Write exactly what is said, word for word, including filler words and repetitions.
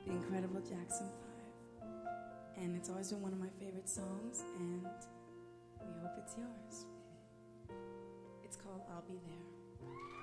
the incredible Jackson Five. And it's always been one of my favorite songs, and we hope it's yours. It's called I'll Be There.